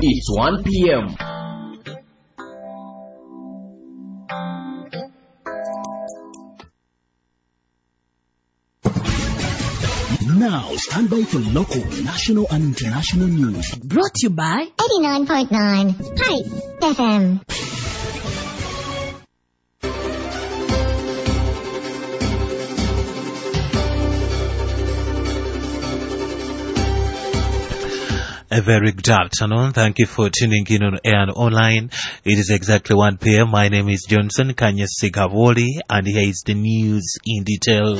It's 1 p.m. Now, stand by for local, national, and international news. Brought to you by 89.9 Hype FM. A very good afternoon. Thank you for tuning in on air and online. It is exactly 1 p.m. My name is Johnson Kanyasi-Gavoli, and here is the news in detail.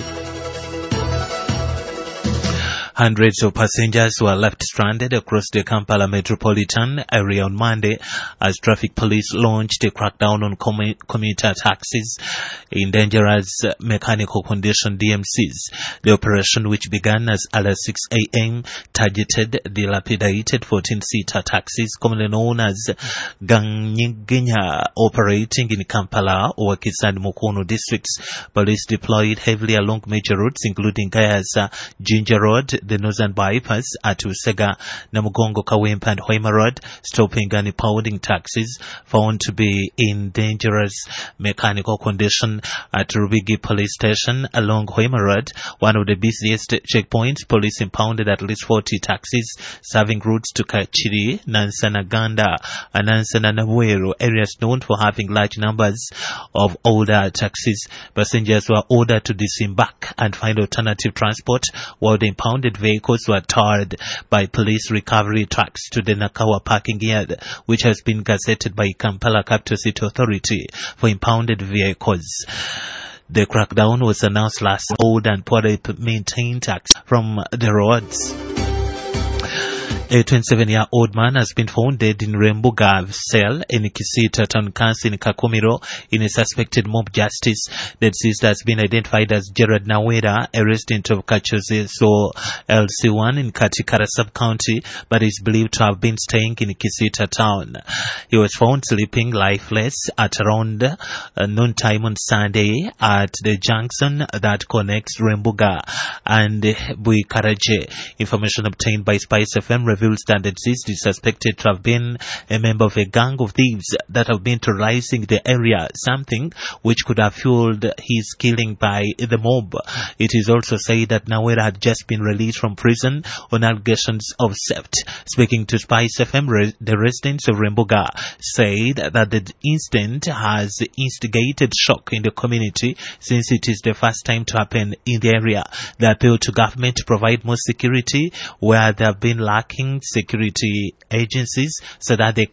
Hundreds of passengers were left stranded across the Kampala metropolitan area on Monday as traffic police launched a crackdown on commuter taxis in dangerous mechanical condition (DMCs). The operation, which began as early as 6 a.m., targeted dilapidated 14-seater taxis, commonly known as Ganyiginya, operating in Kampala or Kisani Mukono districts. Police deployed heavily along major routes, including Gayasa, Jinja Road, the Northern Bypass at Usega, Namugongo, Kawempe and Hoima Road, stopping and impounding taxis found to be in dangerous mechanical condition at Rubigi Police Station along Hoima Road, one of the busiest checkpoints. Police impounded at least 40 taxis serving routes to Kachiri, Nansanaganda and Nansananaweru, areas known for having large numbers of older taxis. Passengers were ordered to disembark and find alternative transport, while the impounded vehicles were towed by police recovery trucks to the Nakawa parking yard, which has been gazetted by Kampala Capital City Authority for impounded vehicles. The crackdown was announced last old and poorly maintained tax from the roads. A 27-year-old man has been found dead in Rembuga cell in Kisita Town Council in Kakumiro in a suspected mob justice. The deceased has been identified as Gerard Nawera, a resident of Kachozeso LC1 in Katikara sub-county, but is believed to have been staying in Kisita Town. He was found sleeping lifeless at around noontime on Sunday at the junction that connects Rembuga and Buikaraje. Information obtained by Spice FM reveals that the deceased is suspected to have been a member of a gang of thieves that have been terrorizing the area, something which could have fueled his killing by the mob. It is also said that Nawera had just been released from prison on allegations of theft. Speaking to Spice FM, the residents of Rembuga said that the incident has instigated shock in the community since it is the first time to happen in the area. They appeal to government to provide more security where there have been lacking security agencies so that they